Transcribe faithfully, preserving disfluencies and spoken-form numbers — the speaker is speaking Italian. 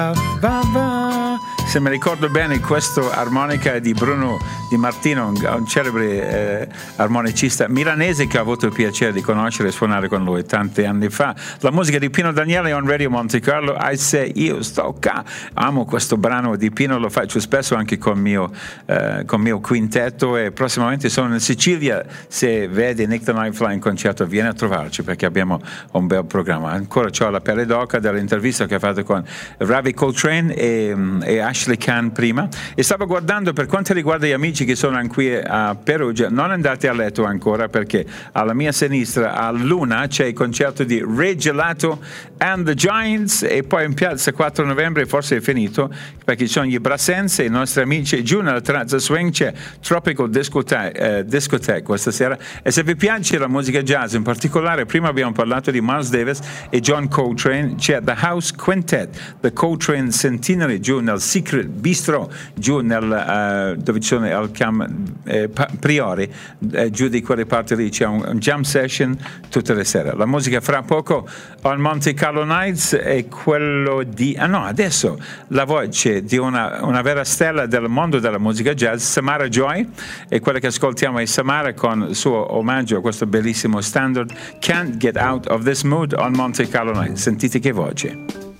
Va, va. Se mi ricordo bene, questo armonica è di Bruno Di Martino, un, un celebre eh, armonicista milanese che ho avuto il piacere di conoscere e suonare con lui tanti anni fa. La musica di Pino Daniele on Radio Monte Carlo. I Say Io Sto Qua. Amo questo brano di Pino, lo faccio spesso anche con mio eh, con mio quintetto, e prossimamente sono in Sicilia. Se vedi Nick the Nightfly in concerto, vieni a trovarci perché abbiamo un bel programma. Ancora ho la pelle d'oca dell'intervista che ho fatto con Ravi Coltrane e, e Ashley Khan prima, e stavo guardando per quanto riguarda gli amici che sono qui a Perugia. Non andate a letto ancora, perché alla mia sinistra a Luna c'è il concerto di Ray Gelato and the Giants, e poi in piazza quattro novembre forse è finito perché ci sono gli Brassense, i nostri amici. Giù nella terrazza swing c'è Tropical Discotheque, eh, Discotheque questa sera, e se vi piace la musica jazz in particolare, prima abbiamo parlato di Miles Davis e John Coltrane, c'è The House Quintet, The Coltrane Centenary giù nel Secret Bistro, giù nel uh, dove ci sono al Cam eh, Priori, eh, giù di quelle parti lì c'è un, un jam session tutte le sere. La musica fra poco on Monte Carlo Nights è quello di ah no adesso la voce di una, una vera stella del mondo della musica jazz, Samara Joy, e quella che ascoltiamo è Samara con il suo omaggio a questo bellissimo standard Can't Get Out of This Mood on Monte Carlo Nights. Sentite che voce.